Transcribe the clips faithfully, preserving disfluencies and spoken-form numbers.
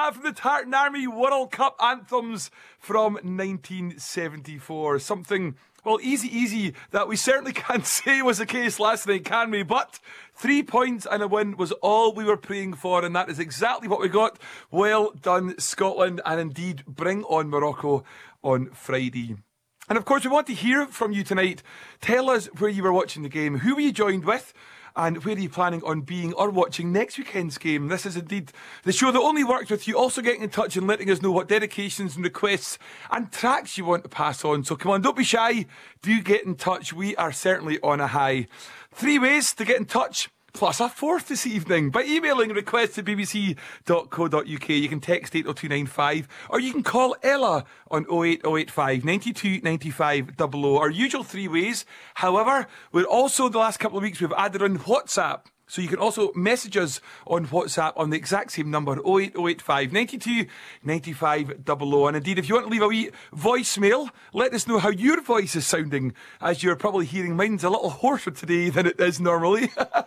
that from the Tartan Army World Cup anthems from nineteen seventy-four. Something, well, easy, easy that we certainly can't say was the case last night, can we? But three points and a win was all we were praying for, and that is exactly what we got. Well done, Scotland, and indeed bring on Morocco on Friday. And of course, we want to hear from you tonight. Tell us where you were watching the game, who were you joined with, and where are you planning on being or watching next weekend's game. This is indeed the show that only works with you also getting in touch and letting us know what dedications and requests and tracks you want to pass on. So come on, don't be shy. Do get in touch. We are certainly on a high. Three ways to get in touch, plus a fourth this evening, by emailing requests at b b c dot co dot u k. You can text eight oh two nine five, or you can call Ella on oh eight oh eight five, nine two nine five double oh. Our usual three ways. However, we're also, the last couple of weeks, we've added on WhatsApp. So you can also message us on WhatsApp on the exact same number, oh eight oh eight five, nine two nine five double oh. And indeed, if you want to leave a wee voicemail, let us know how your voice is sounding, as you're probably hearing mine's a little hoarser today than it is normally.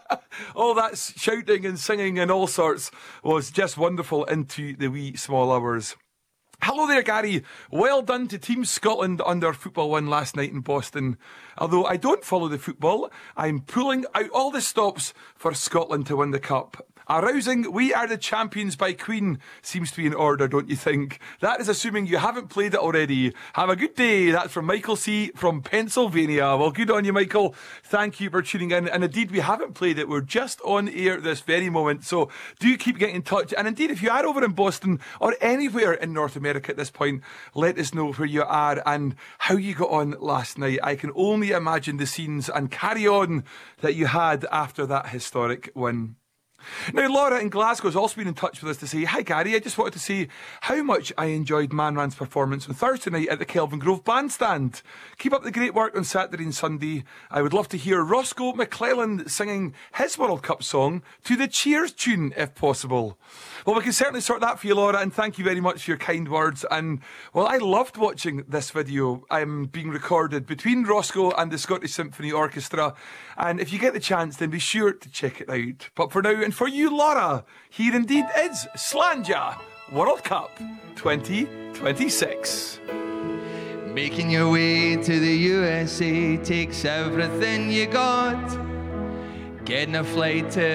All that shouting and singing and all sorts was just wonderful into the wee small hours. Hello there, Gary. Well done to Team Scotland on their football win last night in Boston. Although I don't follow the football, I'm pulling out all the stops for Scotland to win the cup. A rousing "We Are the Champions" by Queen seems to be in order, don't you think? That is assuming you haven't played it already. Have a good day. That's from Michael C. from Pennsylvania. Well, good on you, Michael. Thank you for tuning in. And indeed, we haven't played it. We're just on air this very moment. So do keep getting in touch. And indeed, if you are over in Boston or anywhere in North America at this point, let us know where you are and how you got on last night. I can only imagine the scenes and carry on that you had after that historic win. Now, Laura in Glasgow has also been in touch with us to say, "Hi Gary, I just wanted to say how much I enjoyed Manran's performance on Thursday night at the Kelvin Grove Bandstand. Keep up the great work on Saturday and Sunday. I would love to hear Roscoe McClellan singing his World Cup song to the Cheers tune if possible." Well, we can certainly sort that for you, Laura, and thank you very much for your kind words. And, well, I loved watching this video um, being recorded between Roscoe and the Scottish Symphony Orchestra. And if you get the chance, then be sure to check it out. But for now, and for you, Laura, here indeed is Slàinte World Cup twenty twenty-six. Making your way to the U S A takes everything you got. Getting a flight to